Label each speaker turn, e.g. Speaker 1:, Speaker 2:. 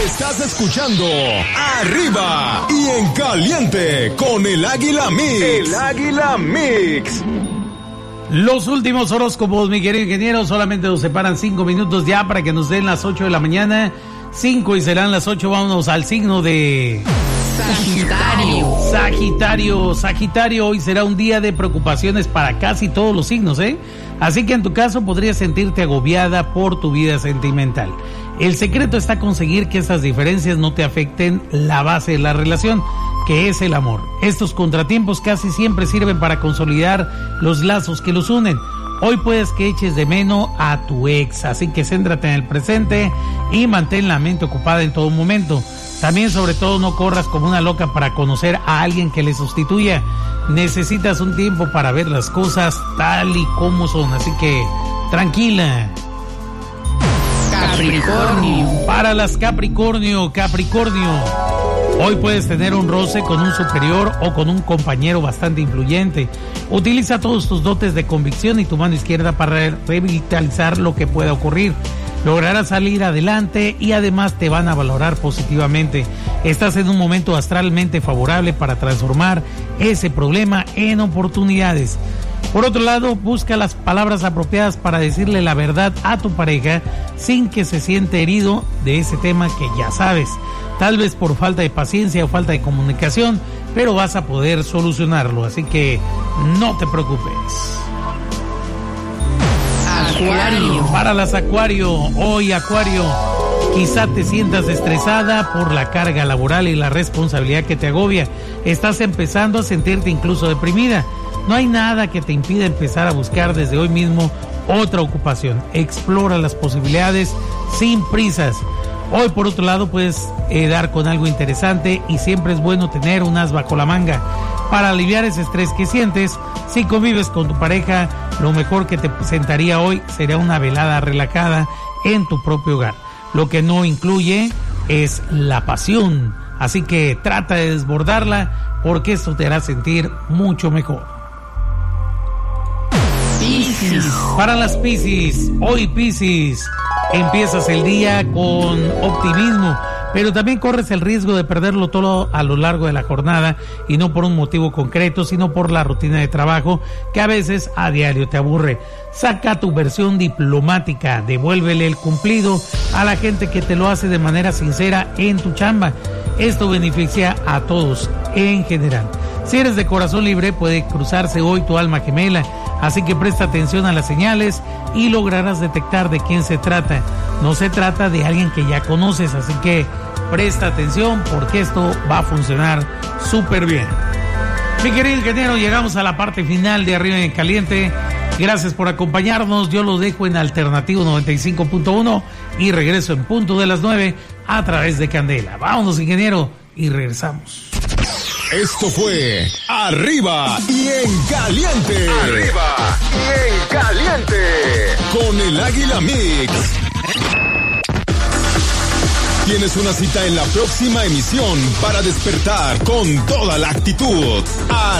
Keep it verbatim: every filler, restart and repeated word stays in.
Speaker 1: Estás escuchando Arriba y en Caliente con el Águila Mix. El Águila Mix.
Speaker 2: Los últimos horóscopos, mi querido ingeniero, solamente nos separan cinco minutos ya para que nos den las ocho de la mañana. Cinco y serán las ocho. Vámonos al signo de
Speaker 3: Sagitario.
Speaker 2: Sagitario, Sagitario, hoy será un día de preocupaciones para casi todos los signos, ¿eh? Así que en tu caso podrías sentirte agobiada por tu vida sentimental. El secreto está conseguir que esas diferencias no te afecten la base de la relación, que es el amor. Estos contratiempos casi siempre sirven para consolidar los lazos que los unen. Hoy puedes que eches de menos a tu ex, así que céntrate en el presente y mantén la mente ocupada en todo momento. También, sobre todo, no corras como una loca para conocer a alguien que le sustituya. Necesitas un tiempo para ver las cosas tal y como son, así que tranquila.
Speaker 3: Capricornio.
Speaker 2: Para las Capricornio, Capricornio, hoy puedes tener un roce con un superior o con un compañero bastante influyente. Utiliza todos tus dotes de convicción y tu mano izquierda para revitalizar lo que pueda ocurrir. Lograrás salir adelante y además te van a valorar positivamente. Estás en un momento astralmente favorable para transformar ese problema en oportunidades. Por otro lado, busca las palabras apropiadas para decirle la verdad a tu pareja sin que se sienta herido de ese tema que ya sabes. Tal vez por falta de paciencia o falta de comunicación, pero vas a poder solucionarlo, así que no te preocupes.
Speaker 3: Acuario.
Speaker 2: Para las Acuario, hoy Acuario, quizá te sientas estresada por la carga laboral y la responsabilidad que te agobia. Estás empezando a sentirte incluso deprimida. No hay nada que te impida empezar a buscar desde hoy mismo otra ocupación. Explora las posibilidades sin prisas. Hoy, por otro lado, puedes eh, dar con algo interesante y siempre es bueno tener un as bajo la manga. Para aliviar ese estrés que sientes, si convives con tu pareja, lo mejor que te presentaría hoy sería una velada relajada en tu propio hogar. Lo que no incluye es la pasión, así que trata de desbordarla porque esto te hará sentir mucho mejor.
Speaker 3: Piscis.
Speaker 2: Para las Piscis, hoy Piscis, empiezas el día con optimismo, pero también corres el riesgo de perderlo todo a lo largo de la jornada y no por un motivo concreto, sino por la rutina de trabajo que a veces a diario te aburre. Saca tu versión diplomática, devuélvele el cumplido a la gente que te lo hace de manera sincera en tu chamba. Esto beneficia a todos en general. Si eres de corazón libre, puede cruzarse hoy tu alma gemela, así que presta atención a las señales y lograrás detectar de quién se trata. No se trata de alguien que ya conoces, así que presta atención porque esto va a funcionar súper bien. Mi querido ingeniero, llegamos a la parte final de Arriba en Caliente. Gracias por acompañarnos. Yo los dejo en Alternativo noventa y cinco punto uno y regreso en punto de las nueve a través de Candela. Vámonos, ingeniero, y regresamos.
Speaker 1: Esto fue Arriba y en Caliente. Arriba y en Caliente. Con el Águila Mix. Tienes una cita en la próxima emisión para despertar con toda la actitud.